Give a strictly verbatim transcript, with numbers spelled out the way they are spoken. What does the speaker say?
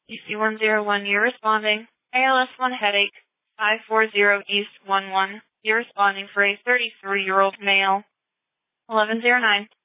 D C one zero one, you're responding. A L S one headache, five four zero East one one. You're responding for a thirty-three-year-old male. eleven oh nine.